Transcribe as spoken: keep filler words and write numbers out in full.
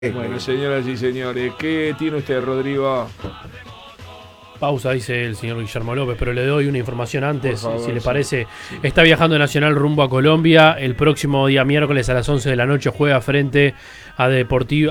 Bueno, señoras y señores, ¿qué tiene usted, Rodrigo? Pausa, dice el señor Guillermo López, pero le doy una información antes, Por favor, si le sí. parece. Está viajando Nacional rumbo a Colombia. El próximo día miércoles a las once de la noche juega frente a Deportivo.